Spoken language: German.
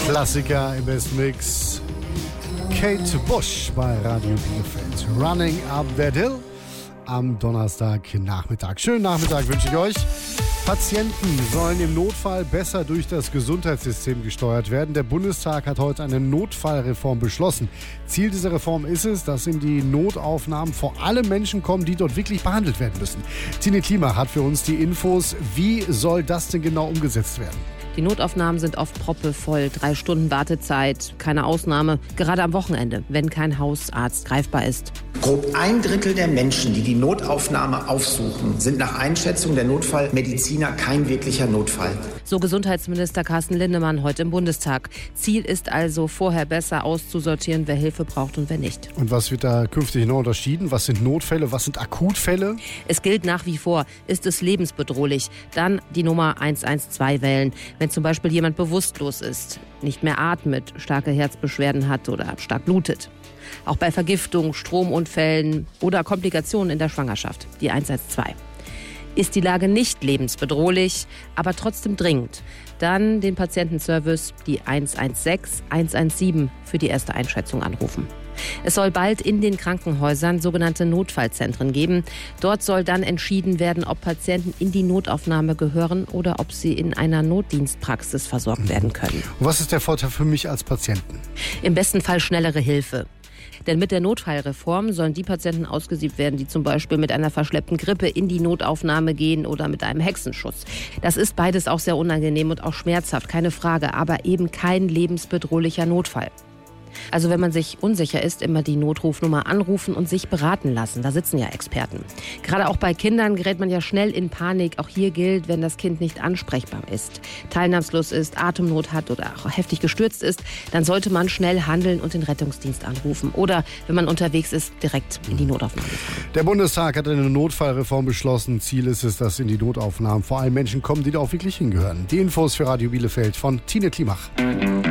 Klassiker im Best Mix. Kate Bush bei Radio Bielefeld. Running Up That Hill am Donnerstagnachmittag. Schönen Nachmittag wünsche ich euch. Patienten sollen im Notfall besser durch das Gesundheitssystem gesteuert werden. Der Bundestag hat heute eine Notfallreform beschlossen. Ziel dieser Reform ist es, dass in die Notaufnahmen vor allem Menschen kommen, die dort wirklich behandelt werden müssen. Tine Klima hat für uns die Infos. Wie soll das denn genau umgesetzt werden? Die Notaufnahmen sind oft proppevoll, 3 Stunden Wartezeit, keine Ausnahme, gerade am Wochenende, wenn kein Hausarzt greifbar ist. Grob 1/3 der Menschen, die die Notaufnahme aufsuchen, sind nach Einschätzung der Notfallmediziner kein wirklicher Notfall. So Gesundheitsminister Carsten Linnemann heute im Bundestag. Ziel ist also, vorher besser auszusortieren, wer Hilfe braucht und wer nicht. Und was wird da künftig noch unterschieden? Was sind Notfälle, was sind Akutfälle? Es gilt nach wie vor, ist es lebensbedrohlich, dann die Nummer 112 wählen. Wenn zum Beispiel jemand bewusstlos ist, nicht mehr atmet, starke Herzbeschwerden hat oder stark blutet. Auch bei Vergiftung, Stromunfällen oder Komplikationen in der Schwangerschaft, die 112. Ist die Lage nicht lebensbedrohlich, aber trotzdem dringend, dann den Patientenservice, die 116, 117 für die erste Einschätzung anrufen. Es soll bald in den Krankenhäusern sogenannte Notfallzentren geben. Dort soll dann entschieden werden, ob Patienten in die Notaufnahme gehören oder ob sie in einer Notdienstpraxis versorgt werden können. Und was ist der Vorteil für mich als Patienten? Im besten Fall schnellere Hilfe. Denn mit der Notfallreform sollen die Patienten ausgesiebt werden, die zum Beispiel mit einer verschleppten Grippe in die Notaufnahme gehen oder mit einem Hexenschuss. Das ist beides auch sehr unangenehm und auch schmerzhaft, keine Frage, aber eben kein lebensbedrohlicher Notfall. Also wenn man sich unsicher ist, immer die Notrufnummer anrufen und sich beraten lassen. Da sitzen ja Experten. Gerade auch bei Kindern gerät man ja schnell in Panik. Auch hier gilt, wenn das Kind nicht ansprechbar ist, teilnahmslos ist, Atemnot hat oder auch heftig gestürzt ist, dann sollte man schnell handeln und den Rettungsdienst anrufen. Oder wenn man unterwegs ist, direkt in die Notaufnahme fahren. Der Bundestag hat eine Notfallreform beschlossen. Ziel ist es, dass in die Notaufnahmen vor allem Menschen kommen, die da auch wirklich hingehören. Die Infos für Radio Bielefeld von Tine Klimach.